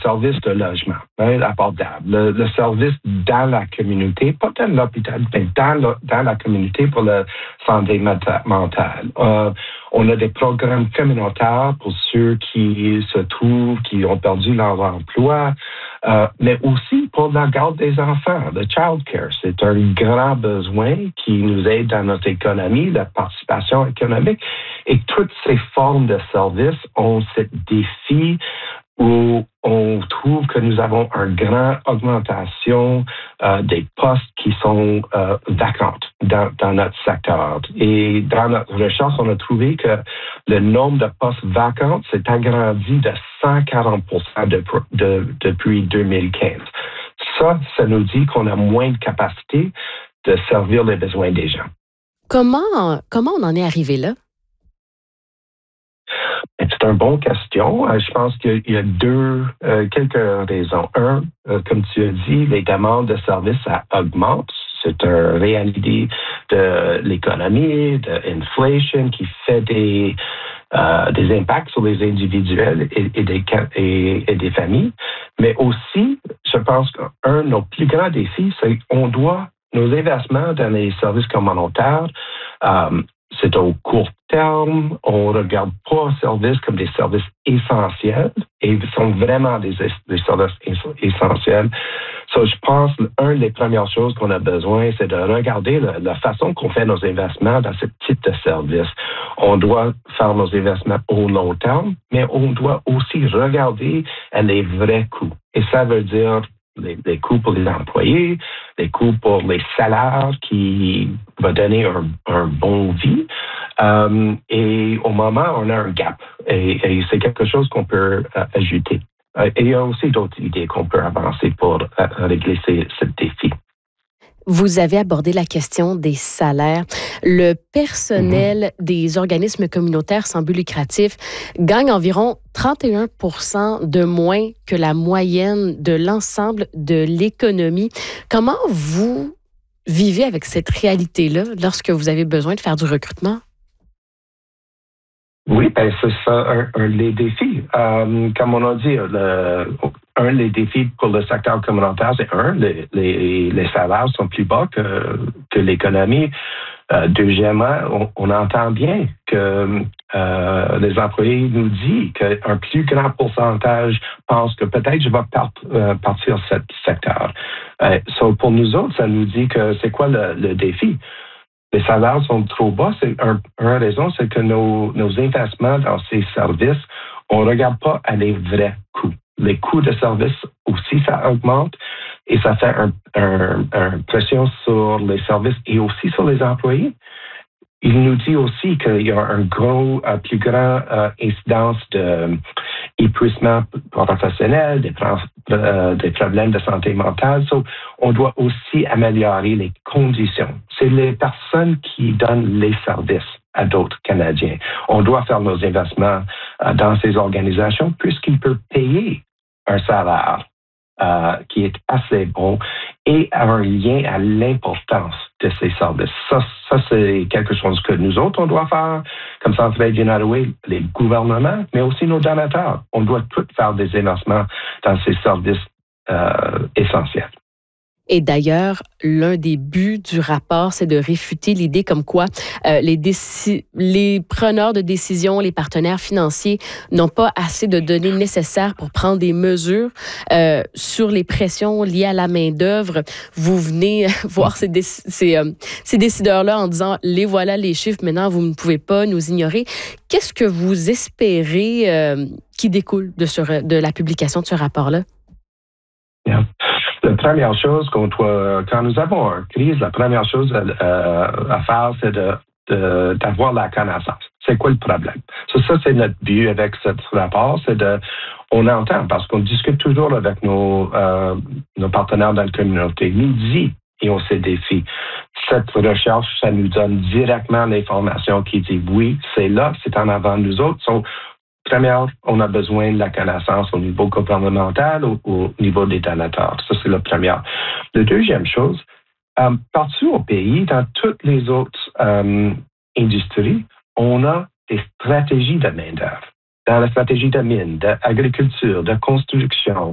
service de logement abordable, le service dans la communauté, pas dans l'hôpital, mais dans la communauté pour la santé mentale. On a des programmes communautaires pour ceux qui ont perdu leur emploi, mais aussi pour la garde des enfants, le child care. C'est un grand besoin qui nous aide dans notre économie, la participation économique. Et toutes ces formes de services ont ce défi où on trouve que nous avons une grande augmentation des postes qui sont vacantes dans notre secteur. Et dans notre recherche, on a trouvé que le nombre de postes vacants s'est agrandi de 140% depuis 2015. Ça nous dit qu'on a moins de capacité de servir les besoins des gens. Comment on en est arrivé là? C'est une bonne question. Je pense qu'il y a quelques raisons. Un, comme tu as dit, les demandes de services augmentent. C'est une réalité de l'économie, de l'inflation qui fait des impacts sur les individuels et des familles. Mais aussi, je pense qu'un de nos plus grands défis, c'est qu'on doit nos investissements dans les services communautaires. C'est au court terme. On ne regarde pas les services comme des services essentiels et ils sont vraiment des services essentiels. Je pense qu'une des premières choses qu'on a besoin, c'est de regarder la façon qu'on fait nos investissements dans ce type de service. On doit faire nos investissements au long terme, mais on doit aussi regarder les vrais coûts. Et ça veut dire les coûts pour les employés, les coûts pour les salaires qui va donner un bon vie. Et au moment, on a un gap. Et c'est quelque chose qu'on peut ajouter. Et il y a aussi d'autres idées qu'on peut avancer pour régler ce défi. Vous avez abordé la question des salaires. Le personnel des organismes communautaires sans but lucratif gagne environ 31% de moins que la moyenne de l'ensemble de l'économie. Comment vous vivez avec cette réalité-là lorsque vous avez besoin de faire du recrutement? Oui, c'est ça, un des défis. Comme on a dit, un des défis pour le secteur communautaire, c'est les salaires sont plus bas que l'économie. Deuxièmement, on entend bien que les employés nous disent qu'un plus grand pourcentage pense que peut-être je vais partir de ce secteur. Pour nous autres, ça nous dit que c'est quoi le défi? Les salaires sont trop bas. C'est une raison, c'est que nos investissements dans ces services, on ne regarde pas à les vrais coûts. Les coûts de service aussi, ça augmente et ça fait une pression sur les services et aussi sur les employés. Il nous dit aussi qu'il y a un plus grand incidence d'épuisement professionnel, des problèmes de santé mentale. On doit aussi améliorer les conditions. C'est les personnes qui donnent les services à d'autres Canadiens. On doit faire nos investissements dans ces organisations puisqu'ils peuvent payer un salaire qui est assez bon et un lien à l'importance de ces services. Ça, c'est quelque chose que nous autres, on doit faire, comme Centre United Way, les gouvernements, mais aussi nos donateurs. On doit tous faire des investissements dans ces services essentiels. Et d'ailleurs, l'un des buts du rapport, c'est de réfuter l'idée comme quoi les preneurs de décision, les partenaires financiers n'ont pas assez de données nécessaires pour prendre des mesures sur les pressions liées à la main-d'œuvre. Vous venez voir ces décideurs-là en disant « les voilà les chiffres, maintenant vous ne pouvez pas nous ignorer ». Qu'est-ce que vous espérez qui découle de la publication de ce rapport-là? Yeah. La première chose quand nous avons une crise, la première chose à faire, c'est d'avoir la connaissance. C'est quoi le problème? Ça, c'est notre but avec ce rapport, on entend, parce qu'on discute toujours avec nos partenaires dans la communauté. Nous dit, et on se défie. Cette recherche, ça nous donne directement l'information qui dit oui, c'est là, c'est en avant de nous autres. Première, on a besoin de la connaissance au niveau gouvernemental ou au niveau des donateurs. Ça, c'est la première. La deuxième chose, partout au pays, dans toutes les autres industries, on a des stratégies de main-d'œuvre. Dans la stratégie de mine, d'agriculture, de construction,